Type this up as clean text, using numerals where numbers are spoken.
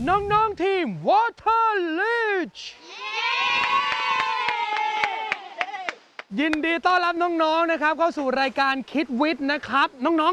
น้องๆทีม Water Leech ยินดีต้อนรับน้องๆนะครับเข้าสู่รายการคิดวิทย์นะครับน้อง